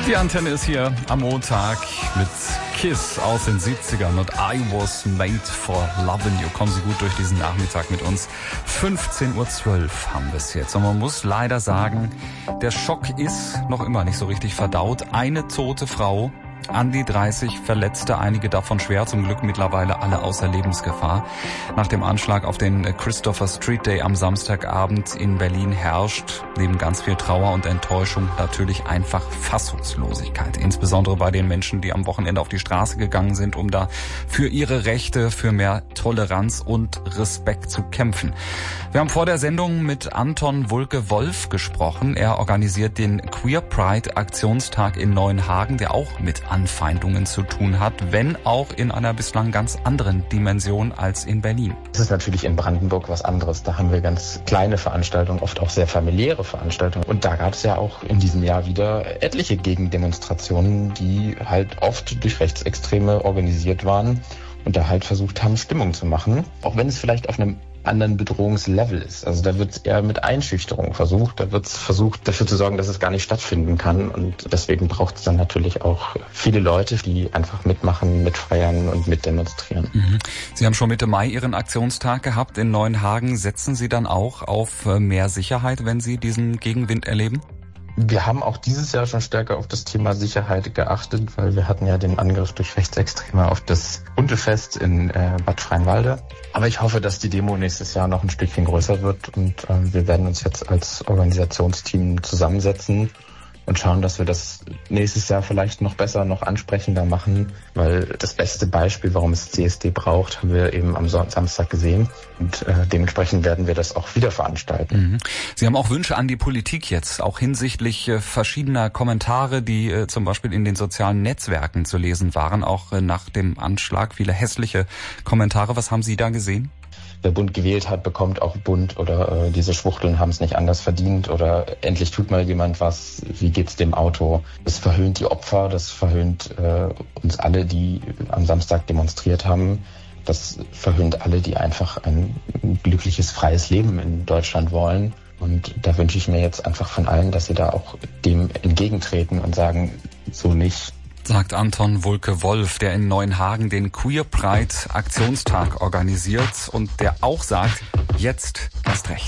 Die Antenne ist hier am Montag mit Kiss aus den 70ern und I Was Made for Loving You. Kommen Sie gut durch diesen Nachmittag mit uns. 15:12 Uhr haben wir es jetzt. Und man muss leider sagen, der Schock ist noch immer nicht so richtig verdaut. Eine tote Frau, an die 30 Verletzte, einige davon schwer, zum Glück mittlerweile alle außer Lebensgefahr. Nach dem Anschlag auf den Christopher Street Day am Samstagabend in Berlin herrscht neben ganz viel Trauer und Enttäuschung natürlich einfach Fassungslosigkeit. Insbesondere bei den Menschen, die am Wochenende auf die Straße gegangen sind, um da für ihre Rechte, für mehr Toleranz und Respekt zu kämpfen. Wir haben vor der Sendung mit Anton Wulke-Wolf gesprochen. Er organisiert den Queer Pride Aktionstag in Neuenhagen, der auch mit Anfeindungen zu tun hat, wenn auch in einer bislang ganz anderen Dimension als in Berlin. Es ist natürlich in Brandenburg was anderes. Da haben wir ganz kleine Veranstaltungen, oft auch sehr familiäre Veranstaltungen. Und da gab es ja auch in diesem Jahr wieder etliche Gegendemonstrationen, die halt oft durch Rechtsextreme organisiert waren und da halt versucht haben, Stimmung zu machen. Auch wenn es vielleicht auf einem anderen Bedrohungslevel ist. Also da wird es eher mit Einschüchterung versucht. Da wird es versucht, dafür zu sorgen, dass es gar nicht stattfinden kann. Und deswegen braucht es dann natürlich auch viele Leute, die einfach mitmachen, mitfeiern und mitdemonstrieren. Sie haben schon Mitte Mai Ihren Aktionstag gehabt in Neuenhagen. Setzen Sie dann auch auf mehr Sicherheit, wenn Sie diesen Gegenwind erleben? Wir haben auch dieses Jahr schon stärker auf das Thema Sicherheit geachtet, weil wir hatten ja den Angriff durch Rechtsextreme auf das Buntefest in Bad Freienwalde. Aber ich hoffe, dass die Demo nächstes Jahr noch ein Stückchen größer wird und wir werden uns jetzt als Organisationsteam zusammensetzen und schauen, dass wir das nächstes Jahr vielleicht noch besser, noch ansprechender machen, weil das beste Beispiel, warum es CSD braucht, haben wir eben am Samstag gesehen und dementsprechend werden wir das auch wieder veranstalten. Sie haben auch Wünsche an die Politik jetzt, auch hinsichtlich verschiedener Kommentare, die zum Beispiel in den sozialen Netzwerken zu lesen waren, auch nach dem Anschlag, viele hässliche Kommentare. Was haben Sie da gesehen? Wer bunt gewählt hat, bekommt auch bunt oder diese Schwuchteln haben es nicht anders verdient oder endlich tut mal jemand was, wie geht's dem Auto? Das verhöhnt die Opfer, das verhöhnt uns alle, die am Samstag demonstriert haben. Das verhöhnt alle, die einfach ein glückliches, freies Leben in Deutschland wollen. Und da wünsche ich mir jetzt einfach von allen, dass sie da auch dem entgegentreten und sagen, so nicht. Sagt Anton Wulke-Wolf, der in Neuenhagen den Queer Pride Aktionstag organisiert und der auch sagt, jetzt erst recht.